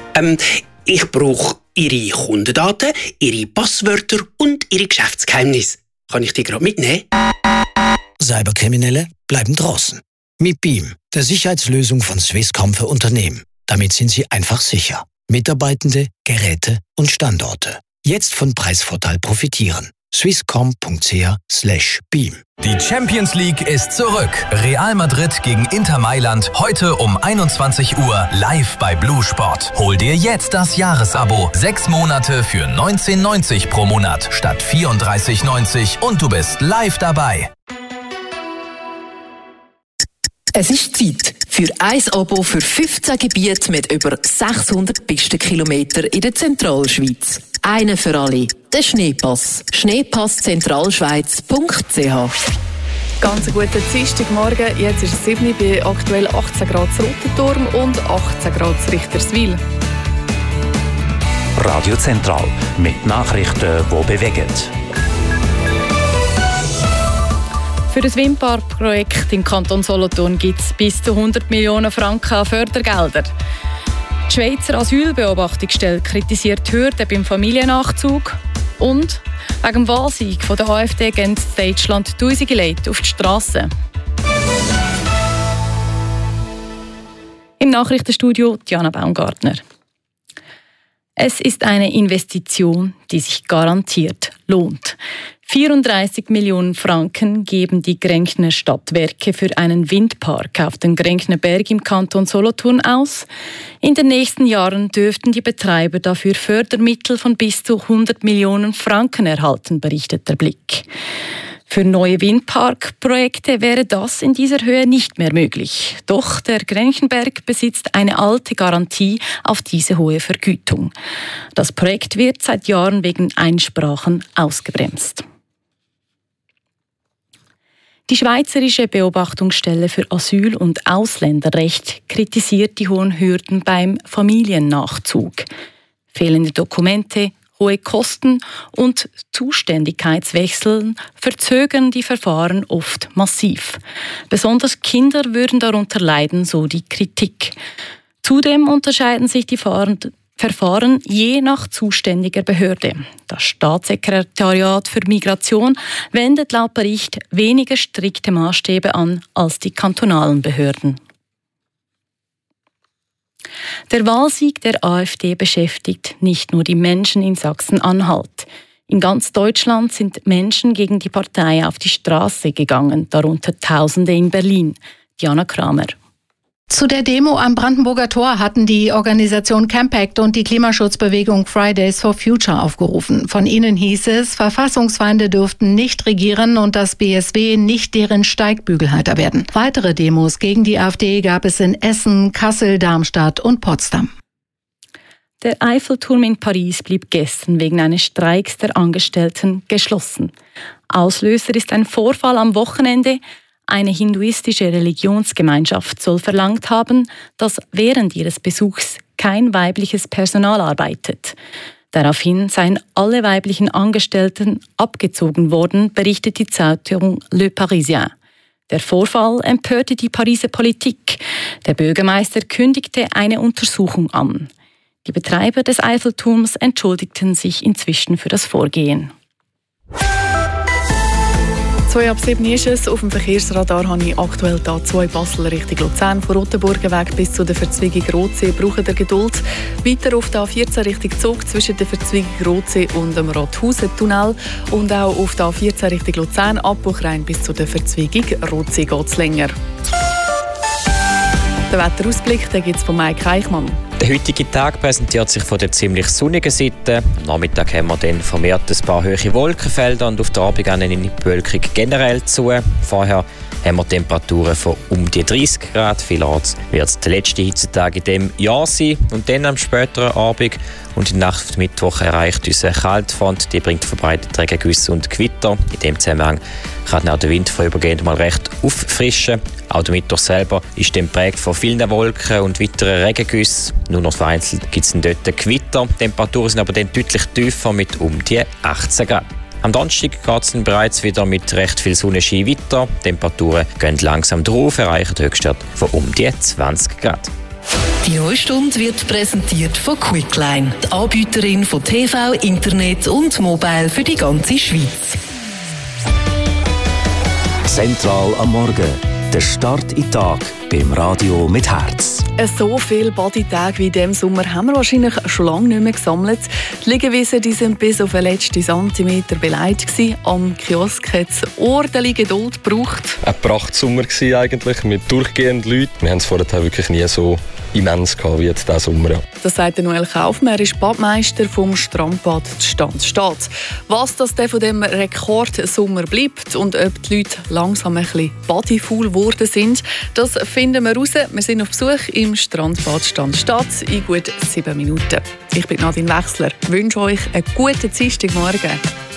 Ich brauche Ihre Kundendaten, Ihre Passwörter und Ihre Geschäftsgeheimnisse. Kann ich die gerade mitnehmen? Cyberkriminelle bleiben draußen. Mit Beam, der Sicherheitslösung von Swisscom für Unternehmen. Damit sind sie einfach sicher. Mitarbeitende, Geräte und Standorte. Jetzt von Preisvorteil profitieren. swisscom.ch/beam. Die Champions League ist zurück. Real Madrid gegen Inter Mailand heute um 21 Uhr live bei Blue Sport. Hol dir jetzt das Jahresabo. 6 Monate für 19,90 pro Monat statt 34,90 und du bist live dabei. Es ist Zeit für ein Abo für 15 Gebiete mit über 600 Pistenkilometern in der Zentralschweiz. Einen für alle. Der Schneepass. Schneepasszentralschweiz.ch. Ganz einen guten Dienstagmorgen. Jetzt ist es 7 Uhr bei aktuell 18 Grad Rotenturm und 18 Grad Richterswil. Radio Zentral mit Nachrichten, die bewegen. Für das Windparkprojekt im Kanton Solothurn gibt es bis zu 100 Millionen Franken an Fördergelder. Die Schweizer Asylbeobachtungsstelle kritisiert die Hürden beim Familiennachzug. Und wegen dem Wahlsieg von der AfD gehen in Deutschland tausende Leute auf die Straße. Im Nachrichtenstudio Diana Baumgartner. Es ist eine Investition, die sich garantiert lohnt. 34 Millionen Franken geben die Grenchner Stadtwerke für einen Windpark auf den Grenchner Berg im Kanton Solothurn aus. In den nächsten Jahren dürften die Betreiber dafür Fördermittel von bis zu 100 Millionen Franken erhalten, berichtet der Blick. Für neue Windparkprojekte wäre das in dieser Höhe nicht mehr möglich. Doch der Grenchenberg besitzt eine alte Garantie auf diese hohe Vergütung. Das Projekt wird seit Jahren wegen Einsprachen ausgebremst. Die Schweizerische Beobachtungsstelle für Asyl- und Ausländerrecht kritisiert die hohen Hürden beim Familiennachzug. Fehlende Dokumente, hohe Kosten und Zuständigkeitswechsel verzögern die Verfahren oft massiv. Besonders Kinder würden darunter leiden, so die Kritik. Zudem unterscheiden sich die Verfahren je nach zuständiger Behörde. Das Staatssekretariat für Migration wendet laut Bericht weniger strikte Maßstäbe an als die kantonalen Behörden. Der Wahlsieg der AfD beschäftigt nicht nur die Menschen in Sachsen-Anhalt. In ganz Deutschland sind Menschen gegen die Partei auf die Straße gegangen, darunter Tausende in Berlin. Diana Kramer. Zu der Demo am Brandenburger Tor hatten die Organisation Campact und die Klimaschutzbewegung Fridays for Future aufgerufen. Von ihnen hieß es, Verfassungsfeinde dürften nicht regieren und das BSW nicht deren Steigbügelhalter werden. Weitere Demos gegen die AfD gab es in Essen, Kassel, Darmstadt und Potsdam. Der Eiffelturm in Paris blieb gestern wegen eines Streiks der Angestellten geschlossen. Auslöser ist ein Vorfall am Wochenende. Eine hinduistische Religionsgemeinschaft soll verlangt haben, dass während ihres Besuchs kein weibliches Personal arbeitet. Daraufhin seien alle weiblichen Angestellten abgezogen worden, berichtet die Zeitung Le Parisien. Der Vorfall empörte die Pariser Politik. Der Bürgermeister kündigte eine Untersuchung an. Die Betreiber des Eiffelturms entschuldigten sich inzwischen für das Vorgehen. 6:02 ist es. Auf dem Verkehrsradar habe ich aktuell da 2 Basel Richtung Luzern von Rotenburgenweg bis zu der Verzweigung Rotsee. Brauchen der Geduld. Weiter auf der A14 Richtung Zug zwischen der Verzweigung Rotsee und dem Rathausentunnel. Und auch auf der A14 Richtung Luzern Abbruch rein bis zu der Verzweigung Rotsee geht es länger. Der Wetterausblick gibt es von Mike Eichmann. Der heutige Tag präsentiert sich von der ziemlich sonnigen Seite. Am Nachmittag haben wir dann vermehrt ein paar hohe Wolkenfelder und auf der Abend eine Bewölkung generell zu. Vorher haben wir Temperaturen von um die 30 Grad. Vielerorts wird es der letzte Hitzetag in diesem Jahr sein. Und dann am späteren Abend und in der Nacht auf Mittwoch erreicht uns eine Kaltfront. Die bringt verbreitet Regengüsse und Gewitter. In diesem Zusammenhang kann auch der Wind vorübergehend mal recht auffrischen. Auch der Mittwoch selber ist dann geprägt von vielen Wolken und weiteren Regengüssen. Nur noch vereinzelt gibt es dort Gewitter. Die Temperaturen sind aber dann deutlich tiefer mit um die 18 Grad. Am Donnerstag geht es bereits wieder mit recht viel Sonnenschein weiter. Die Temperaturen gehen langsam drauf, erreichen Höchstwerte von um die 20 Grad. Die neue Stunde wird präsentiert von Quickline, die Anbieterin von TV, Internet und Mobile für die ganze Schweiz. Zentral am Morgen. Der Start in den Tag beim Radio mit Herz. So viele Bodytage wie in diesem Sommer haben wir wahrscheinlich schon lange nicht mehr gesammelt. Die Liegewiesen sind bis auf den letzten Zentimeter beleidigt gewesen. Am Kiosk hat es ordentliche Geduld gebraucht. Ein Prachtsommer war eigentlich, mit durchgehenden Leuten. Wir haben es vorher wirklich nie so immens gehabt wie jetzt diesen Sommer. Ja. Das sagt Noel Kaufmann, er ist Badmeister vom Strandbad Stand-Stadt. Was das von dem Rekordsommer bleibt und ob die Leute langsam ein bisschen bodyfull geworden sind, das finden wir raus. Wir sind auf Besuch im Strandbad Stand-Stadt in gut 7 Minuten. Ich bin Nadine Wechsler. Ich wünsche euch einen guten Dienstagmorgen.